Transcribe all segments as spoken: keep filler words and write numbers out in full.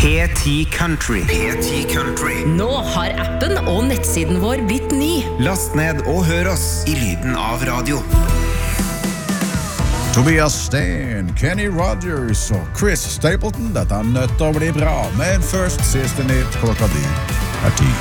P ti Country. P ti Country. Nå har appen og nettsiden vår blitt ny. Last ned og hør oss i lyden av radio. Tobias Steen, Kenny Rogers og Chris Stapleton. Dette er nødt til å bli bra, men først siste nytt klokka di er ti.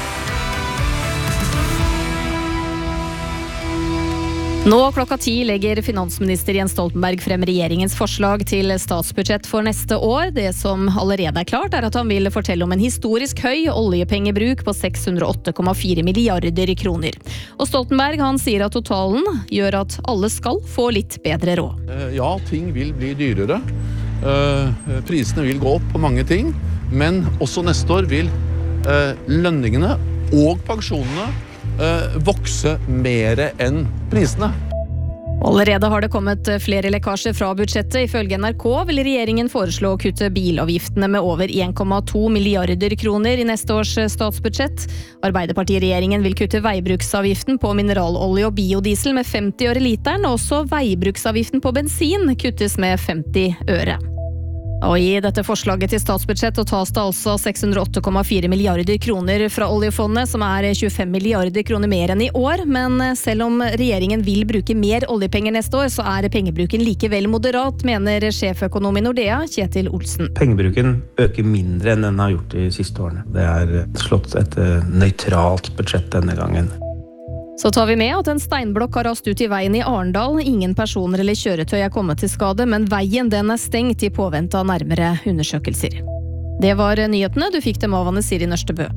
Nå klokka ti legger finansminister Jens Stoltenberg frem regjeringens forslag til statsbudsjett for neste år. Det som allerede er klart er at han vil fortelle om en historisk høy oljepengebruk på seks hundre og åtte komma fire milliarder kroner. Og Stoltenberg han sier at totalen gjør at alle skal få litt bedre råd. Ja, ting vil bli dyrere. Prisene vil gå opp på mange ting, men også neste år vil lønningene og pensjonene vokse mer enn prisene. Allerede har det kommet flere lekkasjer fra budsjettet. Ifølge N R K vil regjeringen foreslå å kutte bilavgiftene med over en komma to milliarder kroner i neste års statsbudsjett. Arbeiderpartiregjeringen vil kutte veibruksavgiften på mineralolje og biodiesel med femti øre literen, og også veibruksavgiften på bensin kuttes med femti øre. Og i dette forslaget til statsbudsjett tas det altså seks hundre og åtte komma fire milliarder kroner fra oljefondet, som er tjuefem milliarder kroner mer enn i år. Men selv om regjeringen vil bruke mer oljepenger neste år, så er pengebruken likevel moderat, mener sjeføkonom i Nordea, Kjetil Olsen. Pengebruken øker mindre enn den har gjort de siste årene. Det er slått et nøytralt budsjett denne gangen. Så tar vi med at en steinblokk har rast ut i veien i Arendal. Ingen personer eller kjøretøy er kommet til skade, men veien den er stengt i påvente av nærmere undersøkelser. Det var nyhetene. Du fikk dem av Anne Siri Nørstebø.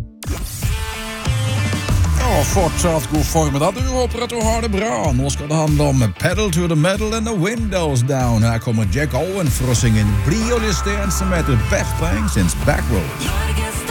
Ja, fortsatt god formiddag. Du håper at du har det bra. Nå skal det handle om Pedal to the Metal and the Windows Down. Her kommer Jack Owen for å synge en blid oljesten som heter Best Things since Backroads.